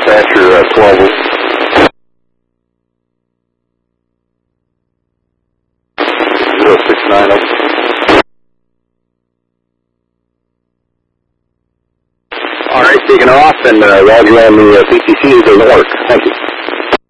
dispatcher 12. 069. All right, taking off, and Roger on the PTC doesn't work. Thank you.